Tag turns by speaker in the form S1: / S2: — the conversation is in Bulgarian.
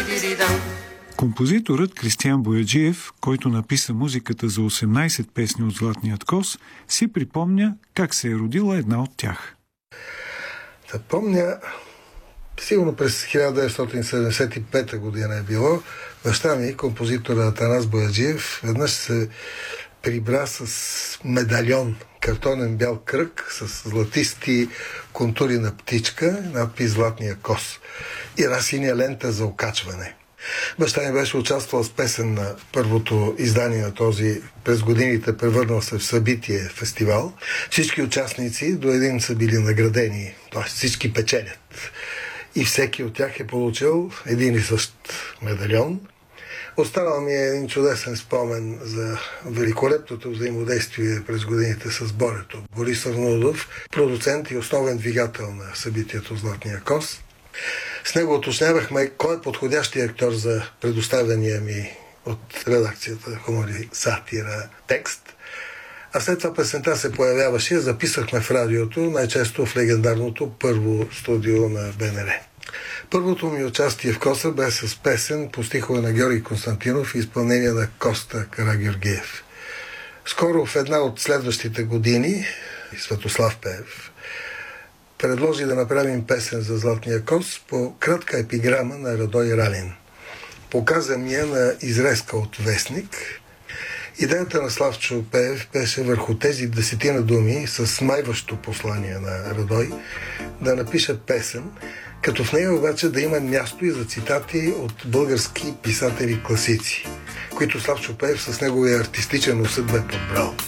S1: Композиторът Кристиян Бояджиев, който написа музиката за 18 песни от Златният коз, си припомня как се е родила една от тях.
S2: Да помня, сигурно през 1975 година е било, баща ми, композитора Атанас Бояджиев, веднъж се прибра с медальон, картонен бял кръг с златисти контури на птичка, надпис Златния коз и една синя лента за окачване. Баща ми беше участвал с песен на първото издание на този, през годините превърнал се в събитие фестивал. Всички участници до един са били наградени, т.е. всички печелят. И всеки от тях е получил един и същ медальон. Останал ми е един чудесен спомен за великолепното взаимодействие през годините с Борето. Борис Арнудов, продуцент и основен двигател на събитието Златния коз. С него уточнявахме кой е подходящия актьор за предоставения ми от редакцията Хумори, сатира, текст. А след това песента се появяваше, записахме в радиото, най-често в легендарното първо студио на БНР. Първото ми участие в Коса бе с песен по стихове на Георги Константинов и изпълнение на Коста Карагеоргиев. Скоро в една от следващите години Светослав Пеев предложи да направим песен за Златния коз по кратка епиграма на Радой Ралин. Показа ми я на изрезка от вестник. Идеята на Славчо Пеев беше върху тези 10 думи с смайващо послание на Радой да напиша песен, като в нея обаче да има място и за цитати от български писатели-класици, които Славчо Пеев с неговия артистичен усет бе подбрал.